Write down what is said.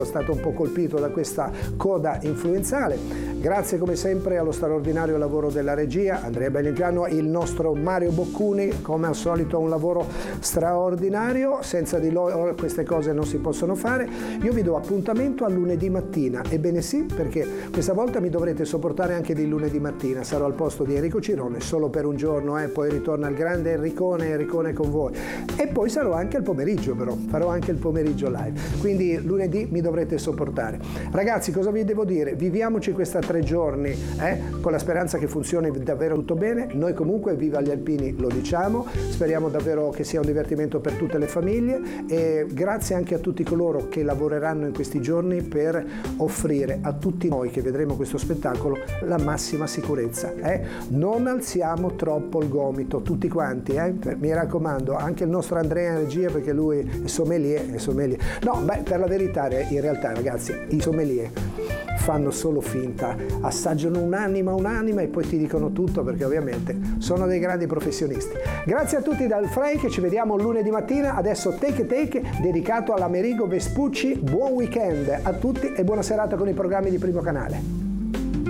stato un po' colpito da questa coda influenzale. Grazie come sempre allo straordinario lavoro della regia, Andrea Belligiano, il nostro Mario Boccuni, come al solito un lavoro straordinario, senza di loro queste cose non si possono fare. Io vi do appuntamento a lunedì mattina, ebbene sì, perché questa volta mi dovrete sopportare anche di lunedì mattina, sarò al posto di Enrico Cirone solo per un giorno, poi ritorna il grande Enricone con voi, e poi sarò anche il pomeriggio, però farò anche il pomeriggio live, quindi lunedì mi dovrete sopportare. Ragazzi, cosa vi devo dire? Viviamoci questa 3 giorni con la speranza che funzioni davvero tutto bene. Noi comunque viva gli alpini lo diciamo, speriamo davvero che sia un divertimento per tutte le famiglie, e grazie anche a tutti coloro che lavoreranno in questi giorni per offrire a tutti noi che vedremo questo spettacolo la massima sicurezza. Non alziamo troppo il gomito tutti quanti, mi raccomando, anche il nostro Andrea in regia, perché lui è sommelier. No, per la verità, in realtà ragazzi, i sommelier fanno solo finta, assaggiano un'anima e poi ti dicono tutto, perché ovviamente sono dei grandi professionisti. Grazie a tutti dal Frank, ci vediamo lunedì mattina. Adesso Take dedicato all'Amerigo Vespucci. Buon weekend a tutti e buona serata con i programmi di Primo Canale.